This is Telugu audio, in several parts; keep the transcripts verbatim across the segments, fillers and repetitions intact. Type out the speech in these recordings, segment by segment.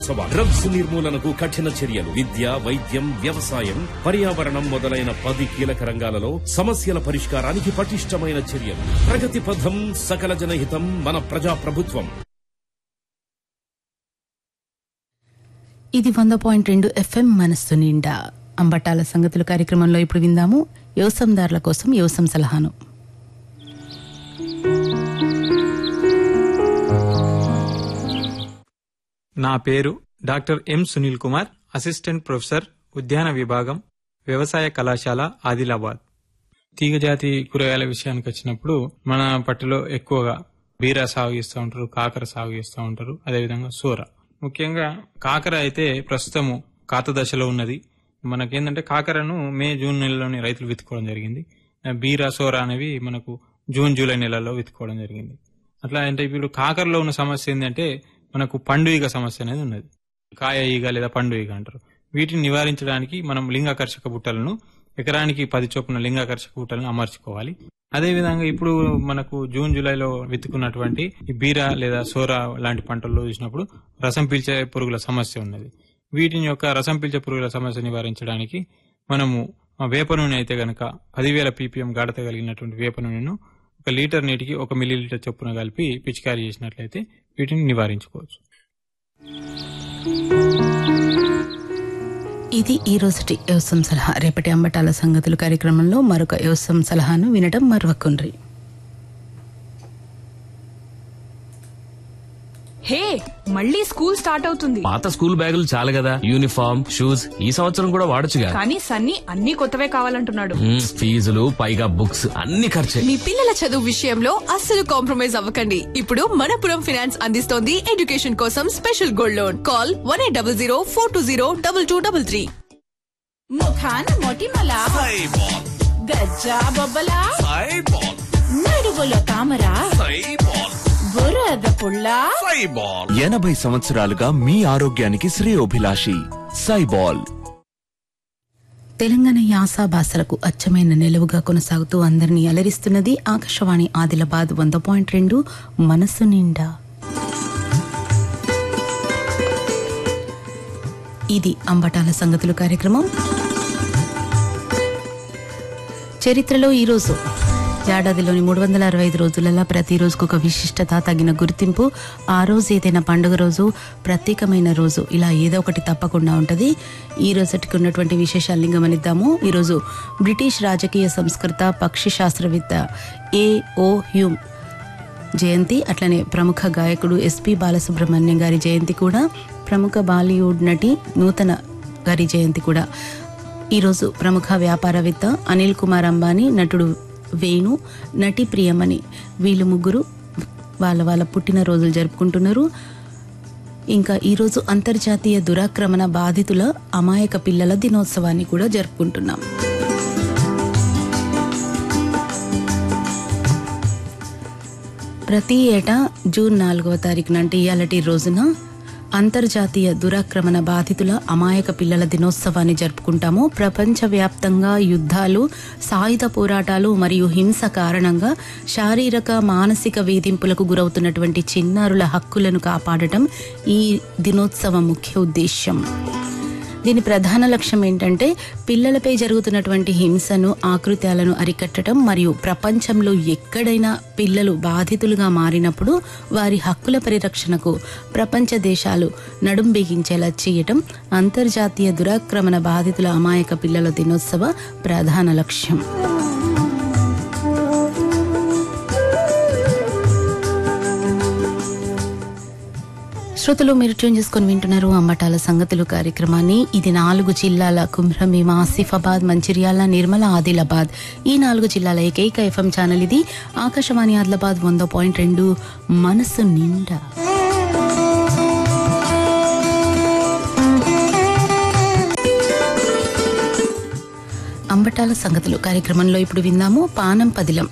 డ్రగ్స్ నిర్మూలనకు కఠిన చర్యలు, విద్య, వైద్యం, వ్యవసాయం, పర్యావరణం మొదలైన పది కీలక రంగాలలో సమస్యల పరిష్కారానికి పటిష్టమైన చర్యలు. ప్రగతి పథం, సకల జనహితం, మన ప్రజా ప్రభుత్వం. ఇది వంద పాయింట్ రెండు ఎఫ్ఎం మనస్సు నిండా. అంబటాల సంగతుల కార్యక్రమంలో ఇప్పుడు విందాము వ్యవసాయదారుల కోసం వ్యవసాయ సలహాను. నా పేరు doctor M Sunil Kumar, assistant professor, ఉద్యాన విభాగం, వ్యవసాయ కళాశాల, ఆదిలాబాద్. తీగజాతి కూరగాయల విషయానికి వచ్చినప్పుడు మన పట్టులో ఎక్కువగా బీరా సాగు చేస్తూ ఉంటారు, కాకర సాగు చేస్తూ ఉంటారు, అదేవిధంగా సోర. ముఖ్యంగా కాకర అయితే ప్రస్తుతము కాత దశలో ఉన్నది. మనకేంటంటే కాకరను మే జూన్ నెలలోని రైతులు విత్తుకోవడం జరిగింది. బీరా సోర అనేవి మనకు జూన్ జూలై నెలలో విత్తుకోవడం జరిగింది. అట్లా అంటే ఇప్పుడు కాకరలో ఉన్న సమస్య ఏంటంటే మనకు పండు ఈగ సమస్య అనేది ఉన్నది. కాయ ఈగ లేదా పండు ఈగ అంటారు. వీటిని నివారించడానికి మనం లింగాకర్షక బుట్టలను ఎకరానికి పది చొప్పున లింగాకర్షక బుట్టలను అమర్చుకోవాలి. అదేవిధంగా ఇప్పుడు మనకు జూన్ జూలైలో విత్తుకున్నటువంటి ఈ బీరా లేదా సోరా లాంటి పంటల్లో చూసినప్పుడు రసం పీల్చే పురుగుల సమస్య ఉన్నది. వీటిని యొక్క రసం పీల్చే పురుగుల సమస్య నివారించడానికి మనము వేప నూనె అయితే గనక పదివేల పీపీఎం గాఢత కలిగినటువంటి వేప నూనెను ఒక లీటర్ నీటికి ఒక మిల్లీ లీటర్ చొప్పున కలిపి పిచికారీ చేసినట్లయితే వీటిని నివారించుకోవచ్చు. ఇది ఈ రోజుటి వ్యవసాయ సలహా. రేపటి అంబటాల సంగతులు కార్యక్రమంలో మరొక వ్యవసాయ సలహాను వినడం మరవకుండ్రి. హే, మళ్ళీ స్కూల్ స్టార్ట్ అవుతుంది. పాత స్కూల్ బ్యాగులు చాలు కదా, యూనిఫామ్, షూస్ ఈ సంవత్సరం కూడా వాడొచ్చుగా. కానీ సన్నీ అన్ని కొత్తవే కావాలంటున్నాడు. ఫీజులు పైగా బుక్స్ అన్ని ఖర్చే. మీ పిల్లల చదువు విషయంలో అస్సలు కాంప్రమైజ్ అవ్వకండి. ఇప్పుడు మనపురం ఫైనాన్స్ అందిస్తోంది ఎడ్యుకేషన్ కోసం special gold loan. Call one eight double zero four two zero double two double three. ముఖాన మొటిమల గజ్జా బొబ్బల నడువులో తామర బురద పుల్ల. ఎనభై సంవత్సరాలుగా మీ ఆరోగ్యానికి శ్రేయోభిలాషి సైబాల్. తెలంగాణ యాస భాషలకు అచ్చమైన నిలువుగా కొనసాగుతూ అందరినీ అలరిస్తున్నది ఆకాశవాణి ఆదిలాబాద్ వంద పాయింట్ రెండు మనసు నిండా. ఇది అంబటాల సంగతులు కార్యక్రమం. చరిత్రలో ఈరోజు ఏడాదిలోని మూడు వందల అరవై ఐదు రోజులలో ప్రతి రోజుకు ఒక విశిష్టత, తగిన గుర్తింపు. ఆ రోజు ఏదైనా పండుగ రోజు, ప్రత్యేకమైన రోజు, ఇలా ఏదో ఒకటి తప్పకుండా ఉంటుంది. ఈ రోజుకి ఉన్నటువంటి విశేషాలను గమనిద్దాము. ఈరోజు బ్రిటిష్ రాజకీయ సంస్కృత, పక్షి శాస్త్రవేత్త ఏ ఓ హ్యూమ్ జయంతి. అట్లనే ప్రముఖ గాయకుడు ఎస్పి బాలసుబ్రహ్మణ్యం గారి జయంతి కూడా. ప్రముఖ బాలీవుడ్ నటి నూతన గారి జయంతి కూడా. ఈరోజు ప్రముఖ వ్యాపారవేత్త అనిల్ కుమార్ అంబానీ, నటుడు వేణు, నటి ప్రియమణి, వీళ్ళు ముగ్గురు వాళ్ళ వాళ్ళ పుట్టినరోజులు జరుపుకుంటున్నారు. ఇంకా ఈరోజు అంతర్జాతీయ దురాక్రమణ బాధితుల అమాయక పిల్లల దినోత్సవాన్ని కూడా జరుపుకుంటున్నాం. ప్రతి ఏటా జూన్ నాలుగవ తారీఖు నాటి ఇయాలటి రోజున అంతర్జాతీయ దురాక్రమణ బాధితుల అమాయక పిల్లల దినోత్సవాన్ని జరుపుకుంటాము. ప్రపంచవ్యాప్తంగా యుద్ధాలు, సాయుధ పోరాటాలు మరియు హింస కారణంగా శారీరక, మానసిక వేధింపులకు గురవుతున్నటువంటి చిన్నారుల హక్కులను కాపాడటం ఈ దినోత్సవ ముఖ్య ఉద్దేశ్యం. దీని ప్రధాన లక్ష్యం ఏంటంటే పిల్లలపై జరుగుతున్నటువంటి హింసను, ఆకృత్యాలను అరికట్టడం మరియు ప్రపంచంలో ఎక్కడైనా పిల్లలు బాధితులుగా మారినప్పుడు వారి హక్కుల పరిరక్షణకు ప్రపంచ దేశాలు నడుం బిగించేలా చేయటం అంతర్జాతీయ దురాక్రమణ బాధితుల అమాయక పిల్లల దినోత్సవ ప్రధాన లక్ష్యం. శ్రోతలు, మీరు ట్యూన్ చేసుకుని వింటున్నారు అంబటాల సంగతులు కార్యక్రమాన్ని. ఇది నాలుగు జిల్లాల కుమ్రభీం, ఆసిఫాబాద్, మంచిర్యాల, నిర్మల, ఆదిలాబాద్ ఈ నాలుగు జిల్లాల ఏకైక ఎఫ్ఎం ఛానల్ ఇది ఆకాశవాణి ఆదిలాబాద్ వంద పాయింట్ రెండు మనసు నిండా. అంబటాల సంగతులు కార్యక్రమంలో ఇప్పుడు విందాము పానం పదిలం.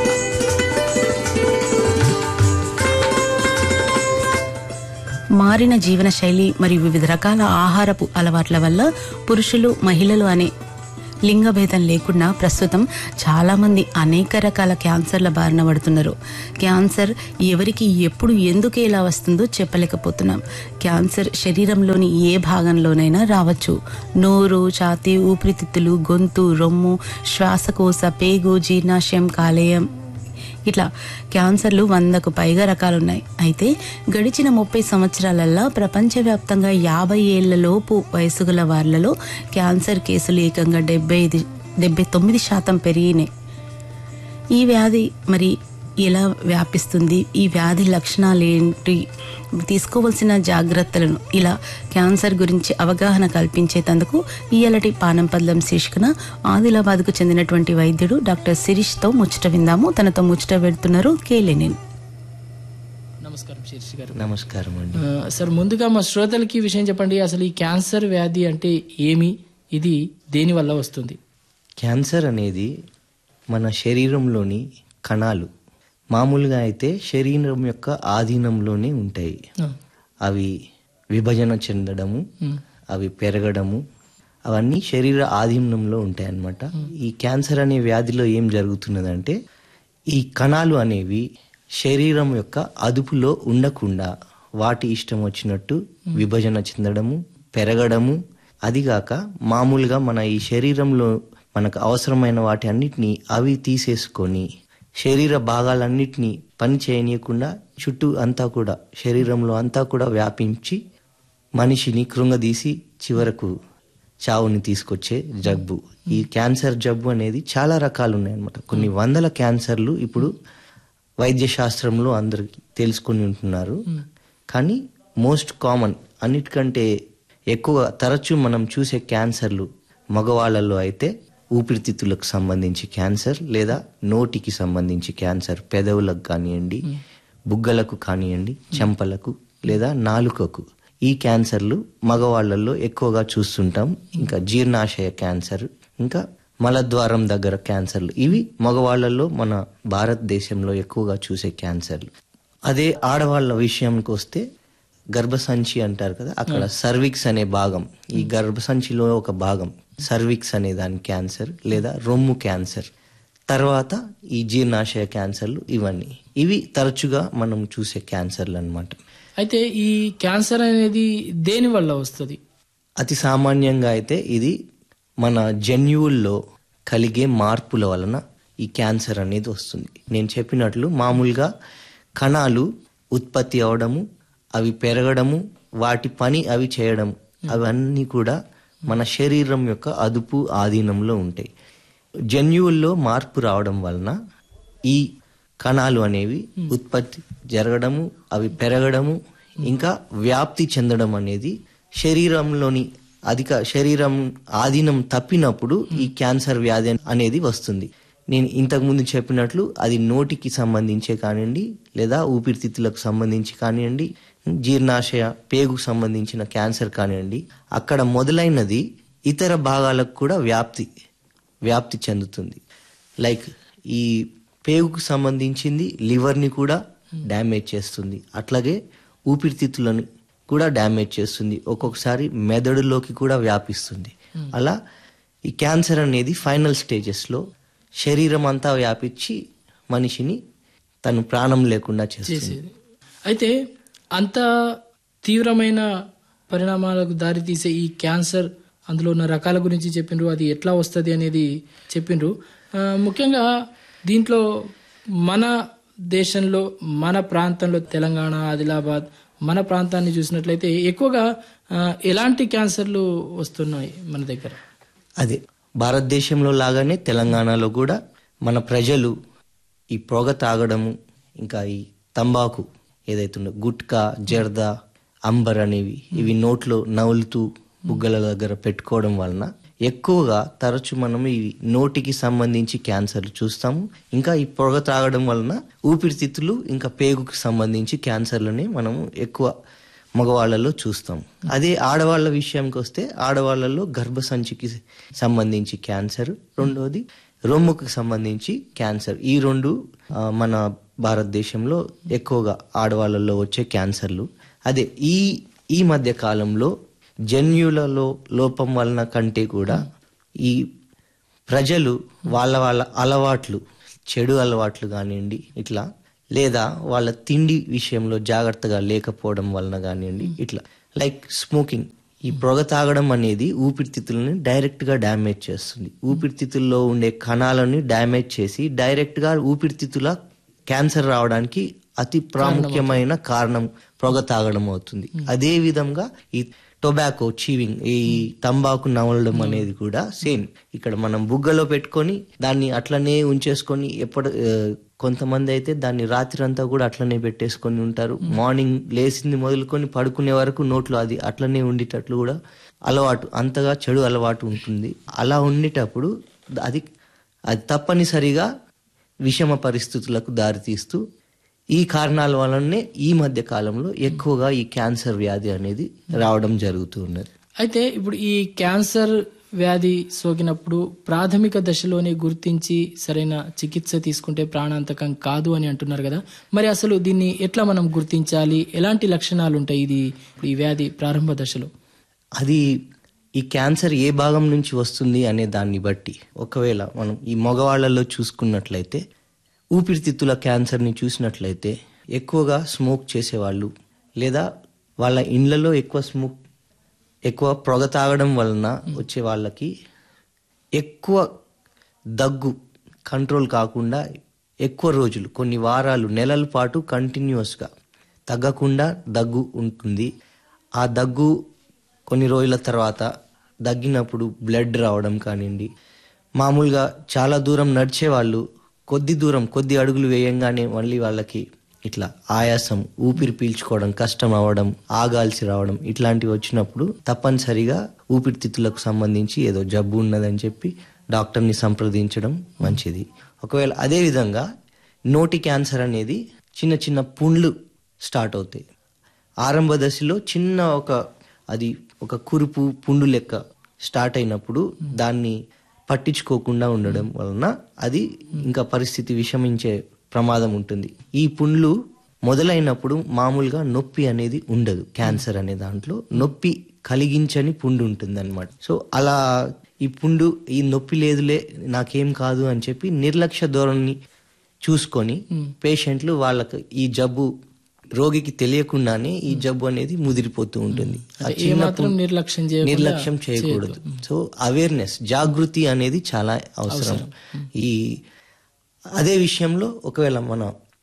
మారిన జీవన శైలి మరియు వివిధ రకాల ఆహారపు అలవాట్ల వల్ల పురుషులు, మహిళలు అనే లింగభేదం లేకుండా ప్రస్తుతం చాలామంది అనేక రకాల క్యాన్సర్ల బారిన పడుతున్నారు. క్యాన్సర్ ఎవరికి ఎప్పుడు ఎందుకు ఎలా వస్తుందో చెప్పలేకపోతున్నాం. క్యాన్సర్ శరీరంలోని ఏ భాగంలోనైనా రావచ్చు. నోరు, ఛాతీ, ఊపిరితిత్తులు, గొంతు, రొమ్ము, శ్వాసకోశ, పేగు, జీర్ణాశయం, కాలేయం, ఇట్లా క్యాన్సర్లు వందకు పైగా రకాలున్నాయి. అయితే గడిచిన ముప్పై సంవత్సరాలల్లో ప్రపంచవ్యాప్తంగా యాభై ఏళ్ల లోపు వయసు గల వాళ్లలో క్యాన్సర్ కేసులు ఏకంగా డెబ్బై ఐదు డెబ్బై తొమ్మిది శాతం పెరిగినాయి. ఈ వ్యాధి మరి ఎలా వ్యాపిస్తుంది, ఈ వ్యాధి లక్షణాలు ఏంటి, తీసుకోవాల్సిన జాగ్రత్తలను, ఇలా క్యాన్సర్ గురించి అవగాహన కల్పించేందుకు ఇయ్యాలటి పానం పద్లం శీర్షికన ఆదిలాబాద్కు చెందినటువంటి వైద్యుడు డాక్టర్ శిరీష్తో ముచ్చట విందాము. తనతో ముచ్చట పెడుతున్నారు కే లెనిన్. నమస్కారం శిరీష్ గారు. నమస్కారం అండి. సార్, ముందుగా మా శ్రోతలకి ఈ విషయం చెప్పండి, అసలు ఈ క్యాన్సర్ వ్యాధి అంటే ఏమి, ఇది దేని వల్ల వస్తుంది? క్యాన్సర్ అనేది మన శరీరంలోని కణాలు మామూలుగా అయితే శరీరం యొక్క ఆధీనంలోనే ఉంటాయి. అవి విభజన చెందడము, అవి పెరగడము, అవన్నీ శరీర ఆధీనంలో ఉంటాయి అన్నమాట. ఈ క్యాన్సర్ అనే వ్యాధిలో ఏం జరుగుతున్నదంటే ఈ కణాలు అనేవి శరీరం యొక్క అదుపులో ఉండకుండా వాటి ఇష్టం వచ్చినట్టు విభజన చెందడము, పెరగడము, అదిగాక మామూలుగా మన ఈ శరీరంలో మనకు అవసరమైన వాటి అన్నిటినీ అవి తీసేసుకొని శరీర భాగాలన్నిటినీ పని చేయనీయకుండా చుట్టూ అంతా కూడా శరీరంలో అంతా కూడా వ్యాపించి మనిషిని కృంగదీసి చివరకు చావుని తీసుకొచ్చే జబ్బు. ఈ క్యాన్సర్ జబ్బు అనేది చాలా రకాలు ఉన్నాయన్నమాట. కొన్ని వందల క్యాన్సర్లు ఇప్పుడు వైద్య శాస్త్రంలో అందరికి తెలుసుకొని ఉంటున్నారు. కానీ మోస్ట్ కామన్, అన్నిటికంటే ఎక్కువ తరచూ మనం చూసే క్యాన్సర్లు మగవాళ్ళలో అయితే ఊపిరితిత్తులకు సంబంధించి క్యాన్సర్, లేదా నోటికి సంబంధించి క్యాన్సర్, పెదవులకు కానివ్వండి, బుగ్గలకు కానివ్వండి, చెంపలకు లేదా నాలుకకు ఈ క్యాన్సర్లు మగవాళ్లలో ఎక్కువగా చూస్తుంటాం. ఇంకా జీర్ణాశయ క్యాన్సర్, ఇంకా మలద్వారం దగ్గర క్యాన్సర్లు, ఇవి మగవాళ్లలో మన భారతదేశంలో ఎక్కువగా చూసే క్యాన్సర్లు. అదే ఆడవాళ్ల విషయానికి వస్తే గర్భసంచి అంటారు కదా, అక్కడ సర్విక్స్ అనే భాగం, ఈ గర్భసంచిలో ఒక భాగం సర్విక్స్ అనే దాని క్యాన్సర్ లేదా రొమ్ము క్యాన్సర్, తర్వాత ఈ జీర్ణాశయ క్యాన్సర్లు, ఇవన్నీ ఇవి తరచుగా మనం చూసే క్యాన్సర్లు అన్నమాట. అయితే ఈ క్యాన్సర్ అనేది దేని వల్ల వస్తుంది? అతి సామాన్యంగా అయితే ఇది మన జన్యువుల్లో కలిగే మార్పుల వలన ఈ క్యాన్సర్ అనేది వస్తుంది. నేను చెప్పినట్లు మామూలుగా కణాలు ఉత్పత్తి అవడము, అవి పెరగడము, వాటి పని అవి చేయడం, అవన్నీ కూడా మన శరీరం యొక్క అదుపు ఆధీనంలో ఉంటాయి. జన్యువుల్లో మార్పు రావడం వలన ఈ కణాలు అనేవి ఉత్పత్తి జరగడము, అవి పెరగడము, ఇంకా వ్యాప్తి చెందడం అనేది శరీరంలోని అధిక శరీరం ఆధీనం తప్పినప్పుడు ఈ క్యాన్సర్ వ్యాధి అనేది వస్తుంది. నేను ఇంతకు ముందు చెప్పినట్లు అది నోటికి సంబంధించే కానివ్వండి, లేదా ఊపిరితిత్తులకు సంబంధించి కానివ్వండి, జీర్ణాశయ పేగుకు సంబంధించిన క్యాన్సర్ కానివ్వండి, అక్కడ మొదలైనది ఇతర భాగాలకు కూడా వ్యాప్తి వ్యాప్తి చెందుతుంది. లైక్ ఈ పేగుకు సంబంధించింది లివర్ని కూడా డ్యామేజ్ చేస్తుంది, అట్లాగే ఊపిరితిత్తులను కూడా డ్యామేజ్ చేస్తుంది, ఒక్కొక్కసారి మెదడులోకి కూడా వ్యాపిస్తుంది. అలా ఈ క్యాన్సర్ అనేది ఫైనల్ స్టేజెస్లో శరీరం అంతా వ్యాపించి మనిషిని తను ప్రాణం లేకుండా చేస్తుంది. అయితే అంత తీవ్రమైన పరిణామాలకు దారితీసే ఈ క్యాన్సర్, అందులో ఉన్న రకాల గురించి చెప్పిండ్రు, అది ఎట్లా వస్తుంది అనేది చెప్పిండ్రు. ముఖ్యంగా దీంట్లో మన దేశంలో, మన ప్రాంతంలో, తెలంగాణ, ఆదిలాబాద్, మన ప్రాంతాన్ని చూసినట్లయితే ఎక్కువగా ఎలాంటి క్యాన్సర్లు వస్తున్నాయి మన దగ్గర? అదే భారతదేశంలో లాగానే తెలంగాణలో కూడా మన ప్రజలు ఈ పొగ తాగడము, ఇంకా ఈ తంబాకు ఏదైతుందో గుట్కా, జర్దా, అంబర్ అనేవి ఇవి నోట్లో నవ్వులుతూ బుగ్గల దగ్గర పెట్టుకోవడం వలన ఎక్కువగా తరచు మనం ఈ నోటికి సంబంధించి క్యాన్సర్లు చూస్తాము. ఇంకా ఈ పొగ తాగడం వలన ఊపిరితిత్తులు ఇంకా పేగుకి సంబంధించి క్యాన్సర్లని మనము ఎక్కువ మగవాళ్లలో చూస్తాం. అదే ఆడవాళ్ల విషయానికి వస్తే ఆడవాళ్లలో గర్భసంచికి సంబంధించి క్యాన్సర్, రెండోది రొమ్ముకు సంబంధించి క్యాన్సర్, ఈ రెండు మన భారతదేశంలో ఎక్కువగా ఆడవాళ్లలో వచ్చే క్యాన్సర్లు. అదే ఈ ఈ మధ్య కాలంలో జన్యులలో లోపం వలన కంటే కూడా ఈ ప్రజలు వాళ్ళ వాళ్ళ అలవాట్లు, చెడు అలవాట్లు కానివ్వండి ఇట్లా, లేదా వాళ్ళ తిండి విషయంలో జాగ్రత్తగా లేకపోవడం వలన కానివ్వండి ఇట్లా, లైక్ స్మోకింగ్, ఈ పొగ తాగడం అనేది ఊపిరితిత్తులని డైరెక్ట్ గా డ్యామేజ్ చేస్తుంది. ఊపిరితిత్తుల్లో ఉండే కణాలని డ్యామేజ్ చేసి డైరెక్ట్ గా ఊపిరితిత్తుల క్యాన్సర్ రావడానికి అతి ప్రాముఖ్యమైన కారణం పొగ తాగడం అవుతుంది. అదే విధంగా ఈ టొబాకో చీవింగ్, ఈ తంబాకు నమలడం అనేది కూడా సేమ్. ఇక్కడ మనం బుగ్గలో పెట్టుకొని దాన్ని అట్లనే ఉంచేసుకొని ఎప్పుడు, కొంతమంది అయితే దాన్ని రాత్రి అంతా కూడా అట్లనే పెట్టేసుకొని ఉంటారు. మార్నింగ్ లేచింది మొదలుకొని పడుకునే వరకు నోట్లో అది అట్లనే ఉండేటట్లు కూడా అలవాటు, అంతగా చెడు అలవాటు ఉంటుంది. అలా ఉండేటప్పుడు అది అది తప్పనిసరిగా విషమ పరిస్థితులకు దారితీస్తూ, ఈ కారణాల వలనే ఈ మధ్య కాలంలో ఎక్కువగా ఈ క్యాన్సర్ వ్యాధి అనేది రావడం జరుగుతూ ఉన్నది. అయితే ఇప్పుడు ఈ క్యాన్సర్ వ్యాధి సోకినప్పుడు ప్రాథమిక దశలోనే గుర్తించి సరైన చికిత్స తీసుకుంటే ప్రాణాంతకం కాదు అని అంటున్నారు కదా, మరి అసలు దీన్ని ఎట్లా మనం గుర్తించాలి? ఎలాంటి లక్షణాలు ఉంటాయి ఇది ఈ వ్యాధి ప్రారంభ దశలో? అది ఈ క్యాన్సర్ ఏ భాగం నుంచి వస్తుంది అనే దాన్ని బట్టి, ఒకవేళ మనం ఈ మగవాళ్లలో చూసుకున్నట్లయితే ఊపిరితిత్తుల క్యాన్సర్ని చూసినట్లయితే ఎక్కువగా స్మోక్ చేసేవాళ్ళు, లేదా వాళ్ళ ఇండ్లలో ఎక్కువ స్మోక్ ఎక్కువ పొగ తాగడం వలన వచ్చే వాళ్ళకి ఎక్కువ దగ్గు కంట్రోల్ కాకుండా ఎక్కువ రోజులు, కొన్ని వారాలు, నెలల పాటు కంటిన్యూస్గా తగ్గకుండా దగ్గు ఉంటుంది. ఆ దగ్గు కొన్ని రోజుల తర్వాత దగ్గినప్పుడు బ్లడ్ రావడం కానివ్వండి, మామూలుగా చాలా దూరం నడిచే వాళ్ళు కొద్ది దూరం కొద్ది అడుగులు వేయంగానే మళ్ళీ వాళ్ళకి ఇట్లా ఆయాసం, ఊపిరి పీల్చుకోవడం కష్టం అవ్వడం, ఆగాల్సి రావడం ఇట్లాంటివి వచ్చినప్పుడు తప్పనిసరిగా ఊపిరితిత్తులకు సంబంధించి ఏదో జబ్బు ఉన్నదని చెప్పి డాక్టర్ని సంప్రదించడం మంచిది. ఒకవేళ అదే విధంగా నోటి క్యాన్సర్ అనేది చిన్న చిన్న పుండ్లు స్టార్ట్ అవుతాయి. ఆరంభ దశలో చిన్న ఒక అది ఒక కురుపు పుండు లెక్క స్టార్ట్ అయినప్పుడు దాన్ని పట్టించుకోకుండా ఉండడం వలన అది ఇంకా పరిస్థితి విషమించే ప్రమాదం ఉంటుంది. ఈ పుండ్లు మొదలైనప్పుడు మామూలుగా నొప్పి అనేది ఉండదు. క్యాన్సర్ అనే దాంట్లో నొప్పి కలిగించని పుండు ఉంటుంది అనమాట. సో అలా ఈ పుండు ఈ నొప్పి లేదులే నాకేం కాదు అని చెప్పి నిర్లక్ష్య ధోరణి చూసుకొని పేషెంట్లు వాళ్ళకి ఈ జబ్బు రోగికి తెలియకుండానే ఈ జబ్బు అనేది ముదిరిపోతూ ఉంటుంది. నిర్లక్ష్యం చేయకూడదు. సో అవేర్నెస్, జాగృతి అనేది చాలా అవసరం. ఈ అదే విషయంలో ఒకవేళ మన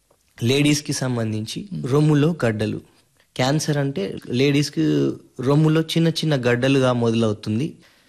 లేడీస్ కి సంబంధించి రొమ్ములో గడ్డలు, క్యాన్సర్ అంటే లేడీస్ కి రొమ్ములో చిన్న చిన్న గడ్డలుగా మొదలవుతుంది.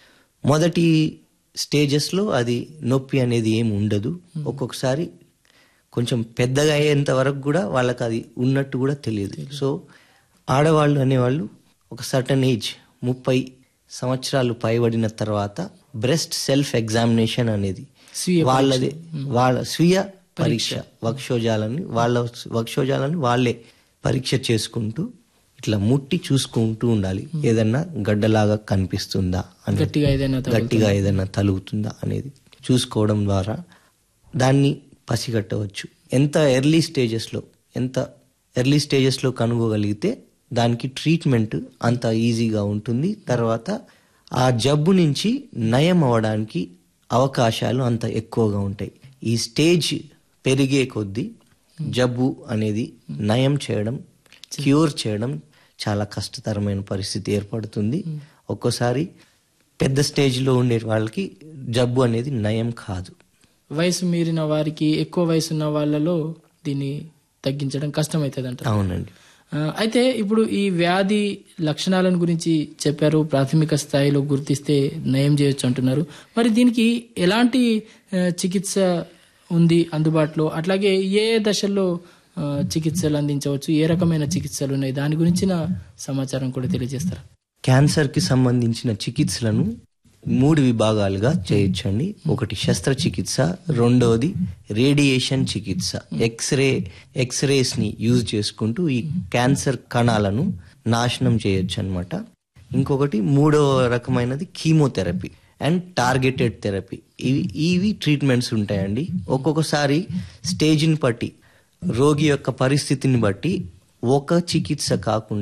మొదటి స్టేజెస్ లో అది నొప్పి అనేది ఏమి ఉండదు. ఒక్కొక్కసారి కొంచెం పెద్దగా అయ్యేంత వరకు కూడా వాళ్ళకి అది ఉన్నట్టు కూడా తెలియదు. సో ఆడవాళ్ళు అనేవాళ్ళు ఒక సర్టన్ ఏజ్, ముప్పై సంవత్సరాలు పైబడిన తర్వాత బ్రెస్ట్ సెల్ఫ్ ఎగ్జామినేషన్ అనేది వాళ్ళది, వాళ్ళ స్వీయ పరీక్ష, వక్షోజాలని వాళ్ళ వక్షోజాలని వాళ్ళే పరీక్ష చేసుకుంటూ ఇట్లా ముట్టి చూసుకుంటూ ఉండాలి. ఏదన్నా గడ్డలాగా కనిపిస్తుందా అని, గట్టిగా ఏదైనా తలుగుతుందా అనేది చూసుకోవడం ద్వారా దాన్ని పసిగట్టవచ్చు. ఎంత ఎర్లీ స్టేజెస్లో ఎంత ఎర్లీ స్టేజెస్లో కనుగోగలిగితే దానికి ట్రీట్మెంట్ అంత ఈజీగా ఉంటుంది. తర్వాత ఆ జబ్బు నుంచి నయం అవ్వడానికి అవకాశాలు అంత ఎక్కువగా ఉంటాయి. ఈ స్టేజ్ పెరిగే కొద్దీ జబ్బు అనేది నయం చేయడం, క్యూర్ చేయడం చాలా కష్టతరమైన పరిస్థితి ఏర్పడుతుంది. ఒక్కోసారి పెద్ద స్టేజ్లో ఉండే వాళ్ళకి జబ్బు అనేది నయం కాదు. వయసు మీరిన వారికి, ఎక్కువ వయసు ఉన్న వాళ్ళలో దీన్ని తగ్గించడం కష్టమవుతుంది అంట. అవునండి. అయితే ఇప్పుడు ఈ వ్యాధి లక్షణాలను గురించి చెప్పారు, ప్రాథమిక స్థాయిలో గుర్తిస్తే నయం చేయొచ్చు అంటున్నారు. మరి దీనికి ఎలాంటి చికిత్స ఉంది అందుబాటులో, అట్లాగే ఏ దశల్లో చికిత్సలు అందించవచ్చు, ఏ రకమైన చికిత్సలు ఉన్నాయి, దాని గురించిన సమాచారం కూడా తెలియజేస్తారా? క్యాన్సర్ కి సంబంధించిన చికిత్సలను మూడు విభాగాలుగా చేయొచ్చండి. ఒకటి శస్త్రచికిత్స, రెండవది రేడియేషన్ చికిత్స, ఎక్స్రే ఎక్స్రేస్ ని యూజ్ చేసుకుంటూ ఈ క్యాన్సర్ కణాలను నాశనం చేయొచ్చు అనమాట. ఇంకొకటి మూడవ రకమైనది కీమోథెరపీ అండ్ టార్గెటెడ్ థెరపీ. ఇవి ఇవి ట్రీట్మెంట్స్ ఉంటాయండి. ఒక్కొక్కసారి స్టేజ్ని బట్టి, రోగి యొక్క పరిస్థితిని బట్టి ఒక చికిత్స కాకుండా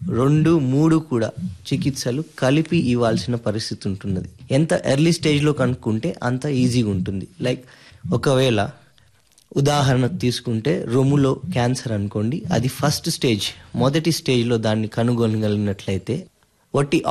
రెండు మూడు కూడా చికిత్సలు కలిపి ఇవ్వాల్సిన పరిస్థితి ఉంటున్నది. ఎంత ఎర్లీ స్టేజ్లో కనుక్కుంటే అంత ఈజీగా ఉంటుంది. లైక్ ఒకవేళ ఉదాహరణకు తీసుకుంటే రొమ్ములో క్యాన్సర్ అనుకోండి, అది ఫస్ట్ స్టేజ్, మొదటి స్టేజ్లో దాన్ని కనుగొనగలిగినట్లయితే వట్టి